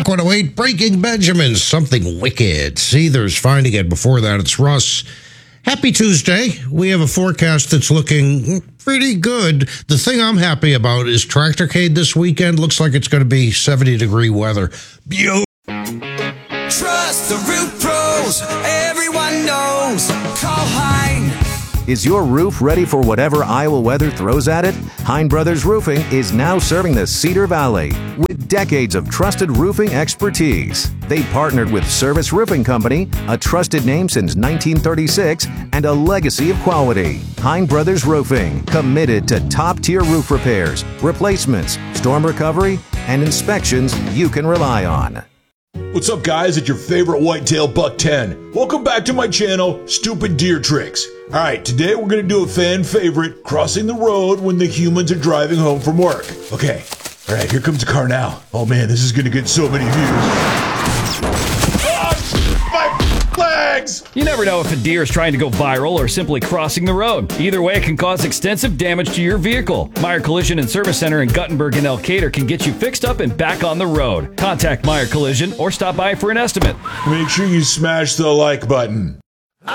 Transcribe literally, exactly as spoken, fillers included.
Rock one oh eight, Breaking Benjamin, Something Wicked. See, there's finding it. Before that, it's Russ. Happy Tuesday. We have a forecast that's looking pretty good. The thing I'm happy about is Tractorcade this weekend. Looks like it's going to be seventy degree weather. Beautiful. Trust the Roof Pros. Everyone knows. Call Hein. Is your roof ready for whatever Iowa weather throws at it? Hein Brothers Roofing is now serving the Cedar Valley with decades of trusted roofing expertise. They partnered with Service Roofing Company, a trusted name since nineteen thirty-six, and a legacy of quality. Hein Brothers Roofing, committed to top-tier roof repairs, replacements, storm recovery, and inspections you can rely on. What's up, guys? It's your favorite whitetail Buck ten. Welcome back to my channel, Stupid Deer Tricks. Alright, today we're going to do a fan favorite, crossing the road when the humans are driving home from work. Okay, alright, here comes the car now. Oh man, this is going to get so many views. Ah, my legs! You never know if a deer is trying to go viral or simply crossing the road. Either way, it can cause extensive damage to your vehicle. Meyer Collision and Service Center in Guttenberg and Elkader can get you fixed up and back on the road. Contact Meyer Collision or stop by for an estimate. Make sure you smash the like button.